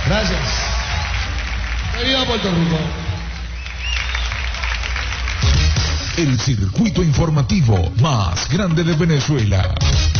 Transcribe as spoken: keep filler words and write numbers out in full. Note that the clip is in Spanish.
Gracias. ¡Viva Puerto Rico! El circuito informativo más grande de Venezuela.